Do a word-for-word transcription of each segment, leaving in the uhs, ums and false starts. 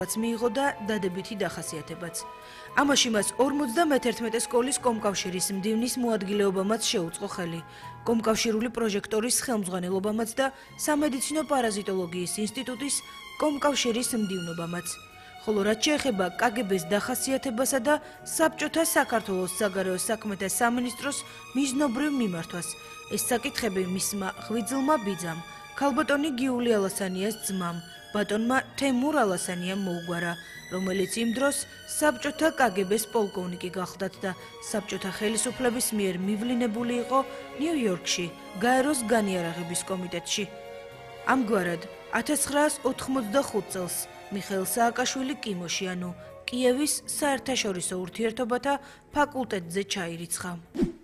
მიიღო და დადებითი დახასიათებაც. ამაში მას ორმოცდამეთერთმეტე სკოლის კომკავშირის მდივნის მოადგილეობამაც შეუწყო ხელი. კომკავშირული პროჟექტორის ხელმძღვანელობამაც და სამედიცინო პარაზიტოლოგიის ინსტიტუტის კომკავშირის მდივნობამაც. ხოლო რაც შეეხება კაგებეს დახასიათებასა და საბჭოთა საქართველოს საგარეო საქმეთა სამინისტროს მიზნობრივ მიმართვას, ეს საკითხები მისმა ღვიძლმა ბიძამ, ქალბატონი გიული ალასანიას ძმამ, ბატონმა თემურ ალასანიამ მოუგვარა, რომელიც იმ დროს საბჭოთა კაგების პოლკოვნიკი გახლდათ და საბჭოთა ხელისუფლების მიერ მივლინებული იყო ნიუ-იორკში, გაეროს განიარაღების კომიტეტში. ამგვარად, ათას ცხრაას ოთხმოცდახუთ წელს მიხეილ სააკაშვილი კიმოში, ანუ კიევის საერთაშორისო ურთიერთობათა ფაკულტეტზე ჩაირიცხა.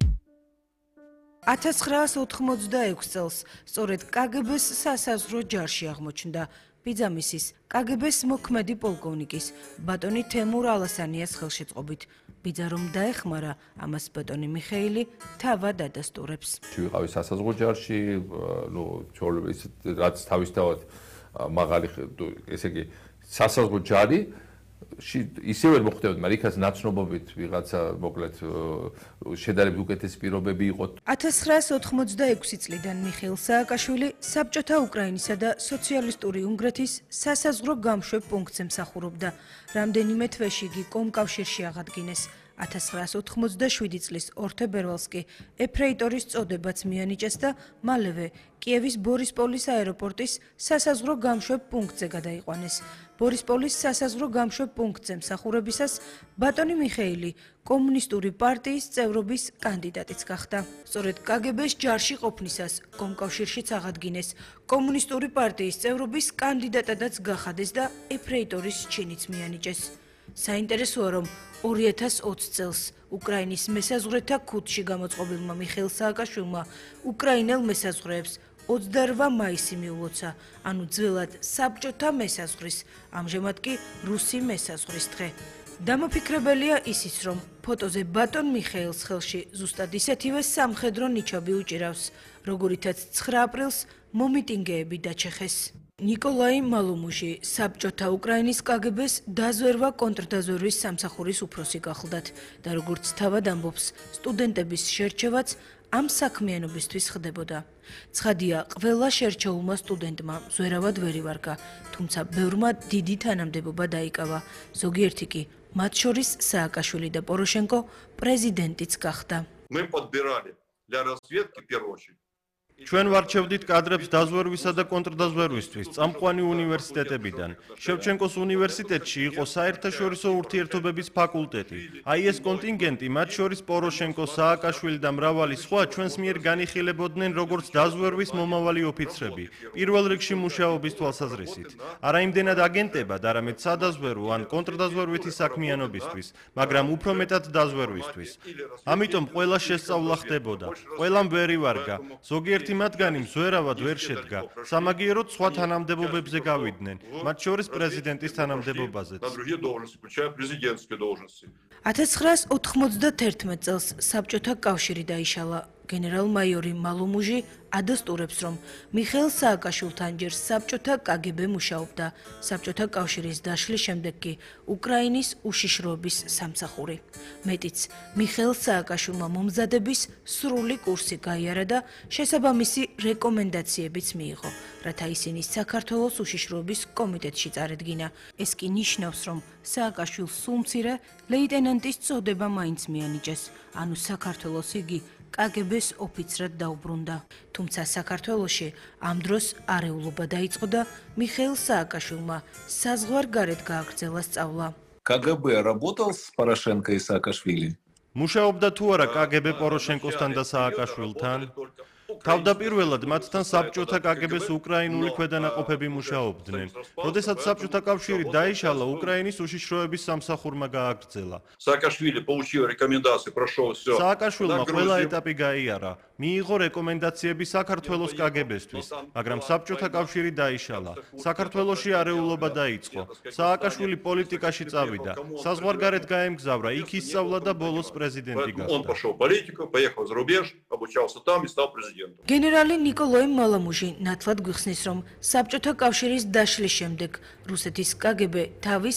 ათას ცხრაას ოთხმოცდაექვსი წელს სწორედ კაგების სასაზღვრო ჯარში აღმოჩნდა ბიძამისის კაგების მოქმედი პოლკოვნიკის ბატონი თემურ ალასანიას ხელშეწყობით. ბიძა რომ დაეხმარა, ამას ბატონი მიხეილი თავად ადასტურებს. ვიყავი სასაზღვრო ჯარში, ნუ რაც თავისთავად მაღალი, ესე იგი სასაზღვრო ჯარი ისევე მოხდებოდა, მაგრამ იქაც ნაცნობობით ვიღაცა მოკლედ შედარებით უკეთესი პირობები იყო. ათას ცხრაას ოთხმოცდაექვსი წლიდან მიხეილ სააკაშვილი საბჭოთა უკრაინისა და სოციალისტური უნგრეთის სასაზღვრო გამშვებ პუნქტზე მსახურობდა. რამდენიმე თვეში იგი კომკავშირში აღადგინეს. ათას ცხრაას ოთხმოცდაშვიდი წლის ორ თებერვალს კი ეფრეიტორის წოდებაც მიანიჭეს და მალევე კიევის ბორისპოლის აეროპორტის სასაზღვრო გამშვებ პუნქტზე გადაიყვანეს. ბორისპოლის სასაზღვრო გამშვებ პუნქტზე მსახურებისას ბატონი მიხეილი კომუნისტური პარტიის წევრობის კანდიდატიც გახდა. სწორედ კაგების ჯარში ყოფნისას კომკავშირშიც აღადგინეს კომუნისტური პარტიის წევრობის კანდიდატადაც გახადეს და ეფრეიტორის ჩინიც მიანიჭეს. საინტერესოა, რომ ორი ათას ოცი წელს უკრაინის მესაზღვრეთა ქუდში გამოწყობილმა მიხეილ სააკაშვილმა უკრაინელ მესაზღვრეებს ოცდარვა მაისი მიულოცა, ანუ ძველად საბჭოთა მესაზღვრის, ამჟამად კი რუსი მესაზღვრის დღე. დამოფიქრებელია ისიც, რომ ფოტოზე ბატონ მიხეილს ხელში ზუსტად ისეთივე სამხედრო ნიჩაბი უჭირავს, როგორითაც ცხრა აპრილს მომიტინგეები დაჩეხეს. ნიკოლაი მალომუჟი საბჭოთა უკრაინის კაგების დაზვერვა კონტრდაზვერვის სამსახურის უფროსი გახლდათ და როგორც თავად ამბობს, სტუდენტების შერჩევაც ამ საქმიანობისთვის ხდებოდა. ცხადია, ყველა შერჩეულმა სტუდენტმა ზვერავად ვერ ივარგა, თუმცა ბევრმა დიდი თანამდებობა დაიკავა. ზოგიერთი კი, მათ შორის სააკაშვილი და პოროშენკო, პრეზიდენტიც გახდა. Мы подбирали для разведки в первую очередь. ჩვენ ვარჩევდით კადრებს დაზვერვისა და კონტრდაზვერვისთვის წამყვანი უნივერსიტეტებიდან. შევჩენკოს უნივერსიტეტში იყო საერთაშორისო ურთიერთობების ფაკულტეტი. აი ეს კონტინგენტი, მათ შორის პოროშენკო, სააკაშვილი და მრავალი სხვა ჩვენს მიერ განიხილებოდნენ როგორც დაზვერვის მომავალი ოფიცრები, პირველ რიგში მუშაობის თვალსაზრისით. არა იმდენად აგენტებად, არამედ სადაზვერვო ან კონტრდაზვერვითი საქმიანობისთვის, მაგრამ უფრო მეტად დაზვერვისთვის. ამიტომ ყველა შესწავლა ხდებოდა. ყველამ ვერ ივარგა. ზოგიერთ მათგანი მზვერავად ვერ შედგა. სამაგიეროდ სხვა თანამდებობებზე გავიდნენ, მათ შორის პრეზიდენტის თანამდებობაზეც. ათას ცხრაას ოთხმოცდათერთმეტ წელს საბჭოთა კავშირი დაიშალა. გენერალ-მაიორი მალომუჟი ადასტურებს, რომ მიხეილ სააკაშვილთან ჯერ საბჭოთა კაგები მუშაობდა. საბჭოთა კავშირის დაშლის შემდეგ კი უკრაინის უშიშროების სამსახური. მეტიც, მიხეილ სააკაშვილმა მომზადების სრული კურსი გაიარა და შესაბამისი რეკომენდაციებიც მიიღო, რათა ისინი საქართველოს უშიშროების კომიტეტში წარედგინა. ეს კი ნიშნავს, რომ სააკაშვილს სულ მცირე ლეიტენანტის წოდება მაინც მიანიჭეს, ანუ საქართველოს იგი კაგების ოფიცრად დაუბრუნდა. თუმცა საქართველოში ამ დროს არეულობა დაიწყო და მიხეილ სააკაშვილმა საზღვარგარეთ გააგრძელა სწავლა. КГБ работал с Порошенко и Саакашвили? მუშაობდა თუ არა კაგები პოროშენკოსთან და სააკაშვილთან? თავდაპირველად მათთან საბჭოთა კაგების უკრაინული ქვედანაყოფები მუშაობდნენ. როდესაც საბჭოთა კავშირი დაიშალა, უკრაინის უშიშროების სამსახურმა გააგრძელა. Саакашвили получил рекомендации, прошел все. სააკაშვილმა ყველა ეტაპი გაიარა. მიიღო რეკომენდაციები საქართველოს კაგებისთვის, მაგრამ საბჭოთა კავშირი დაიშალა. საქართველოში არეულობა დაიწყო. სააკაშვილი პოლიტიკაში წავიდა. საზღვარგარეთ გაემგზავრა, იქ ისწავლა და ბოლოს პრეზიდენტი გახდა. Он пошел в политику, поехал за рубеж, обучался там и стал президентом. агентов. გენერალი ნიკოლაი მალამუჟი ნათლად გვიხსნის, რომ საბჭოთა კავშირის დაშლის შემდეგ რუსეთის კაგებე თავის